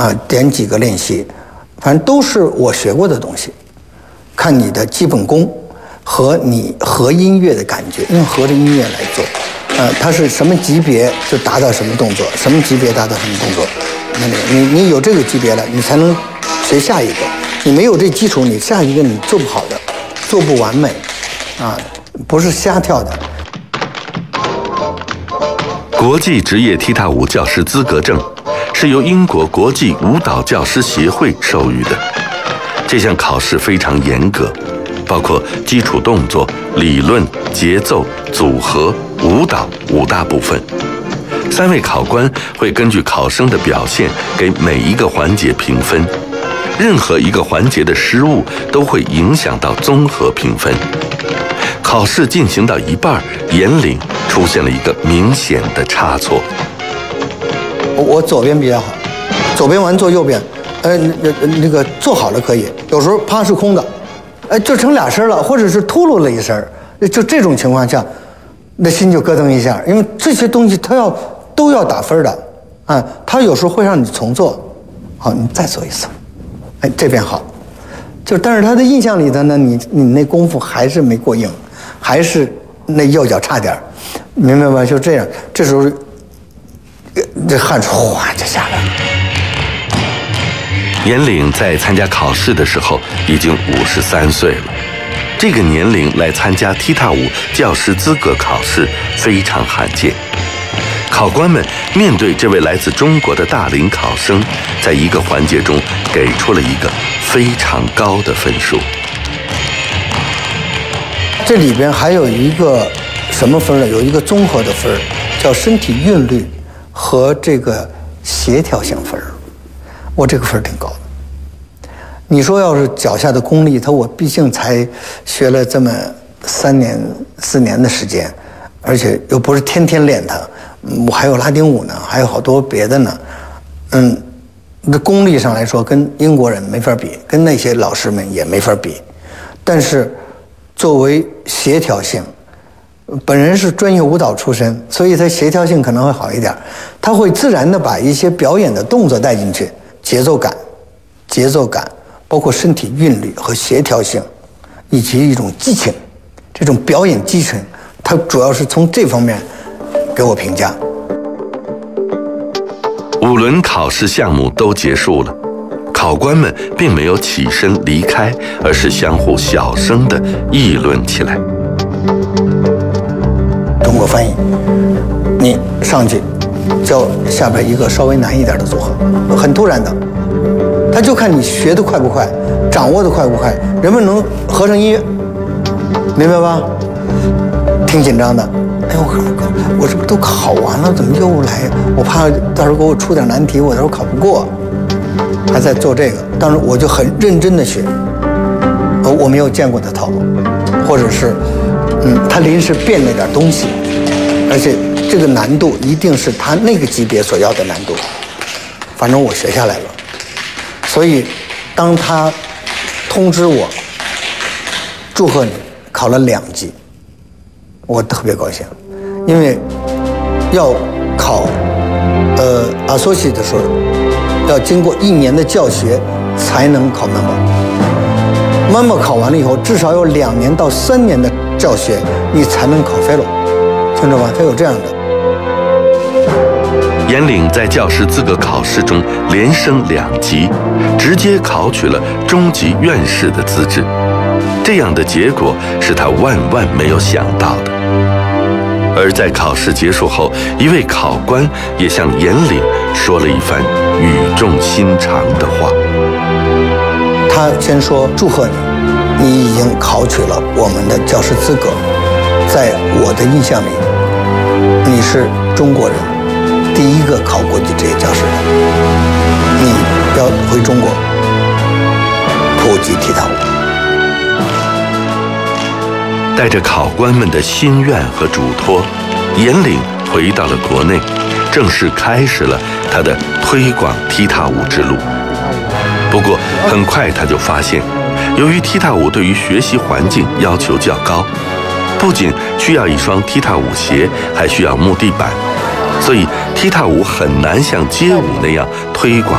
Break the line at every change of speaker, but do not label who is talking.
点几个练习，反正都是我学过的东西，看你的基本功和你和音乐的感觉，用和着音乐来做。它是什么级别就达到什么动作，什么级别达到什么动作。你有这个级别了，你才能学下一个。你没有这基础，你下一个你做不好的，做不完美，不是瞎跳的。
国际职业踢踏舞教师资格证是由英国国际舞蹈教师协会授予的。这项考试非常严格，包括基础动作、理论、节奏、组合、舞蹈5大部分。3位考官会根据考生的表现给每一个环节评分，任何一个环节的失误都会影响到综合评分。考试进行到一半，严岭出现了一个明显的差错。
我左边比较好，左边完做右边，那个做好了可以，有时候啪是空的，就成2声了，或者是秃噜了一声，就这种情况下，那心就咯噔一下，因为这些东西它都要打分的，它有时候会让你重做，好，你再做一次，这边好，但是他的印象里头呢，你那功夫还是没过硬，还是那右脚差点，明白吧？就这样，这时候这汗水哗就下来了。
严岭在参加考试的时候已经53岁了，这个年龄来参加踢踏舞教师资格考试非常罕见。考官们面对这位来自中国的大龄考生，在一个环节中给出了一个非常高的分数。
这里边还有一个什么分呢？有一个综合的分，叫身体韵律和这个协调性分。我这个分挺高的。你说要是脚下的功力，我毕竟才学了这么3年4年的时间，而且又不是天天练它。我还有拉丁舞呢，还有好多别的呢，那功力上来说跟英国人没法比，跟那些老师们也没法比。但是作为协调性，本人是专业舞蹈出身，所以他协调性可能会好一点，他会自然的把一些表演的动作带进去，节奏感，包括身体韵律和协调性，以及一种激情，这种表演激情，他主要是从这方面给我评价。
5轮考试项目都结束了，考官们并没有起身离开，而是相互小声地议论起来。
中国翻译，你上去教下边一个稍微难一点的组合，很突然的，他就看你学得快不快，掌握得快不快，人们能合成音乐，明白吧？挺紧张的。哎呦，我这不都考完了，怎么又来？我怕到时候给我出点难题，我到时候考不过。还在做这个，当时我就很认真的学，我没有见过的套路，或者是，他临时变了点东西，而且这个难度一定是他那个级别所要的难度，反正我学下来了。所以，当他通知我，祝贺你考了2级，我特别高兴，因为要考associate 的时候，要经过1年的教学才能考 member。member 考完了以后，至少有2年到3年的教学，你才能考 fellow， 听着吧？它有这样的。
严岭在教师资格考试中连升2级，直接考取了中级院士的资质。这样的结果是他万万没有想到的。而在考试结束后，一位考官也向严岭说了一番语重心长的话。
他先说：“祝贺你，你已经考取了我们的教师资格。在我的印象里，你是中国人第一个考国际职业教师的。你要回中国普及踢踏舞。”
带着考官们的心愿和嘱托，严岭回到了国内，正式开始了他的推广踢踏舞之路。不过很快他就发现，由于踢踏舞对于学习环境要求较高，不仅需要一双踢踏舞鞋，还需要木地板，所以踢踏舞很难像街舞那样推广